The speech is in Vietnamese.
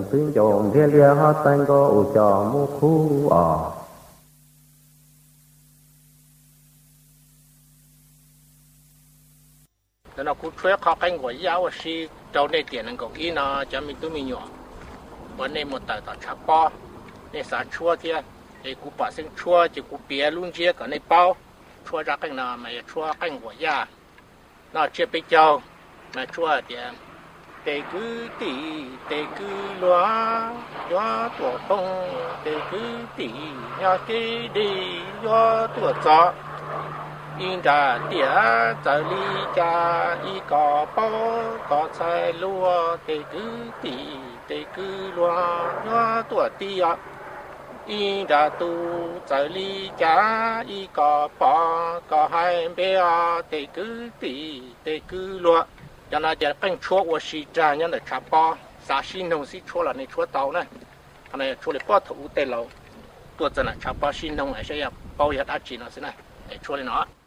tương trộn thiên lia hót tan có ủ trò mu khu nó cũng thuê khó khăn của giáo sư trong đây tiền năng có ý nó cho mình tụi mình nhỏ vấn đề một tờ tờ chả bao nên sao chua kia thì cũng bảo sinh chua chỉ cũng bia luôn chia cả này bao chua ra cái nào mà chua khăn của gia nó chưa biết châu mà chua thì để cứ loa loa tổ tông để cứ tỉ nhà cái đi loa tổ gió in ra địa giờ li cha y có bao có sai lúa để cứ loa loa tổ tỉ à in ra tu giờ li cha y có bao có hai bé để cứ loa cho nên giờ cái chúa của sĩ cha nhân là chả bao xã sinh nông sĩ chúa là này chúa tàu này anh này chúa là bao thủ tây lâu tôi chân là chả bao sinh nông này sẽ bao nhiêu đã chỉ nó thế này chúa là nó